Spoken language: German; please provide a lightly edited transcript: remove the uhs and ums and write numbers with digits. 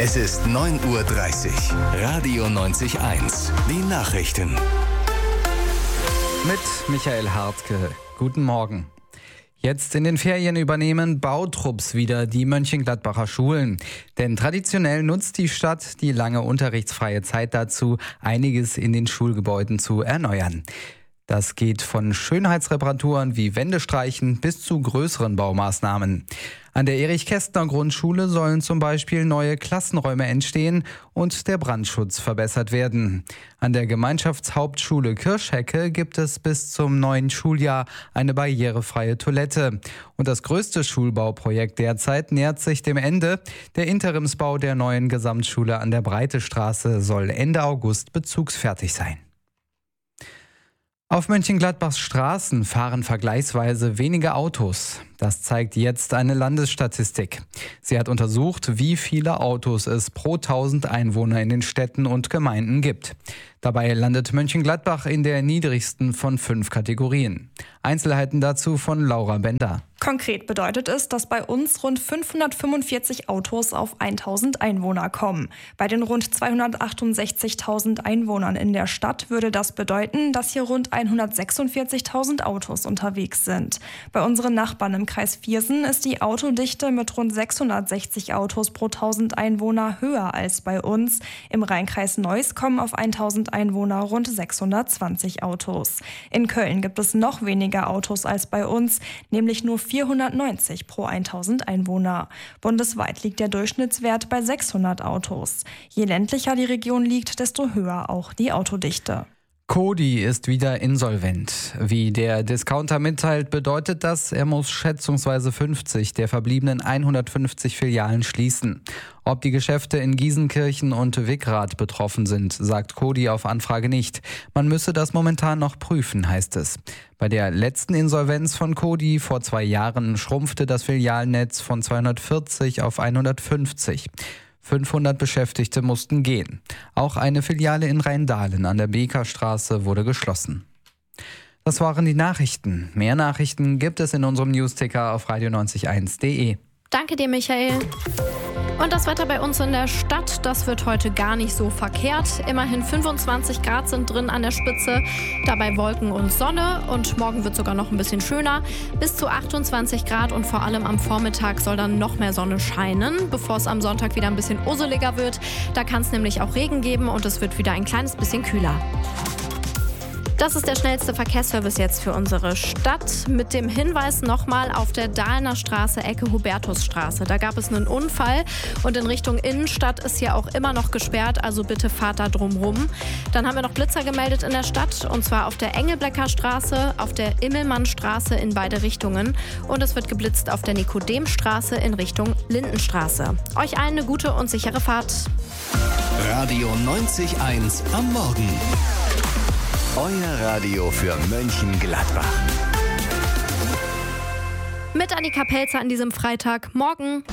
Es ist 9:30 Uhr. Radio 90.1. Die Nachrichten. Mit Michael Hartke. Guten Morgen. Jetzt in den Ferien übernehmen Bautrupps wieder die Mönchengladbacher Schulen. Denn traditionell nutzt die Stadt die lange unterrichtsfreie Zeit dazu, einiges in den Schulgebäuden zu erneuern. Das geht von Schönheitsreparaturen wie Wände streichen bis zu größeren Baumaßnahmen. An der Erich-Kästner-Grundschule sollen zum Beispiel neue Klassenräume entstehen und der Brandschutz verbessert werden. An der Gemeinschaftshauptschule Kirschhecke gibt es bis zum neuen Schuljahr eine barrierefreie Toilette. Und das größte Schulbauprojekt derzeit nähert sich dem Ende. Der Interimsbau der neuen Gesamtschule an der Breitestraße soll Ende August bezugsfertig sein. Auf Mönchengladbachs Straßen fahren vergleichsweise wenige Autos. Das zeigt jetzt eine Landesstatistik. Sie hat untersucht, wie viele Autos es pro 1000 Einwohner in den Städten und Gemeinden gibt. Dabei landet Mönchengladbach in der niedrigsten von 5 Kategorien. Einzelheiten dazu von Laura Bender. Konkret bedeutet es, dass bei uns rund 545 Autos auf 1000 Einwohner kommen. Bei den rund 268.000 Einwohnern in der Stadt würde das bedeuten, dass hier rund 146.000 Autos unterwegs sind. Bei unseren Nachbarn im Kreis Viersen ist die Autodichte mit rund 660 Autos pro 1000 Einwohner höher als bei uns. Im Rheinkreis Neuss kommen auf 1000 Einwohner rund 620 Autos. In Köln gibt es noch weniger Autos als bei uns, nämlich nur 490 pro 1000 Einwohner. Bundesweit liegt der Durchschnittswert bei 600 Autos. Je ländlicher die Region liegt, desto höher auch die Autodichte. Coty ist wieder insolvent. Wie der Discounter mitteilt, bedeutet das, er muss schätzungsweise 50 der verbliebenen 150 Filialen schließen. Ob die Geschäfte in Giesenkirchen und Wickrath betroffen sind, sagt Coty auf Anfrage nicht. Man müsse das momentan noch prüfen, heißt es. Bei der letzten Insolvenz von Coty vor 2 Jahren schrumpfte das Filialnetz von 240 auf 150. 500 Beschäftigte mussten gehen. Auch eine Filiale in Rheindahlen an der Bekerstraße wurde geschlossen. Das waren die Nachrichten. Mehr Nachrichten gibt es in unserem Newsticker auf radio901.de. Danke dir, Michael. Und das Wetter bei uns in der Stadt, das wird heute gar nicht so verkehrt. Immerhin 25 Grad sind drin an der Spitze, dabei Wolken und Sonne. Und morgen wird sogar noch ein bisschen schöner, bis zu 28 Grad. Und vor allem am Vormittag soll dann noch mehr Sonne scheinen, bevor es am Sonntag wieder ein bisschen usseliger wird. Da kann es nämlich auch Regen geben und es wird wieder ein kleines bisschen kühler. Das ist der schnellste Verkehrsservice jetzt für unsere Stadt. Mit dem Hinweis nochmal auf der Dahlner Straße, Ecke Hubertusstraße. Da gab es einen Unfall und in Richtung Innenstadt ist hier auch immer noch gesperrt, also bitte fahrt da drum rum. Dann haben wir noch Blitzer gemeldet in der Stadt und zwar auf der Engelblecker Straße, auf der Immelmannstraße in beide Richtungen und es wird geblitzt auf der Nikodemstraße in Richtung Lindenstraße. Euch allen eine gute und sichere Fahrt. Radio 90.1 am Morgen. Euer Radio für Mönchengladbach. Mit Annika Pelzer an diesem Freitagmorgen.